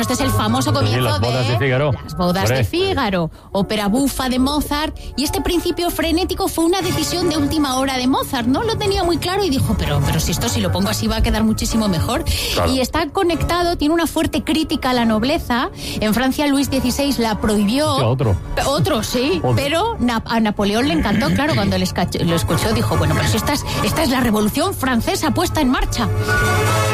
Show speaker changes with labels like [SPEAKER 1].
[SPEAKER 1] este es el famoso comienzo
[SPEAKER 2] las bodas de Fígaro.
[SPEAKER 1] Las bodas de Fígaro, ópera bufa de Mozart, y este principio frenético fue una decisión de última hora de Mozart, ¿no? Lo tenía muy claro y dijo, pero si lo pongo así va a quedar muchísimo mejor. Claro. Y está conectado, tiene una fuerte crítica a la nobleza. En Francia Luis XVI la prohibió. Otro, sí. Pero a Napoleón le encantó, claro, cuando lo escuchó dijo, bueno, pero si esta es la revolución francesa puesta en marcha.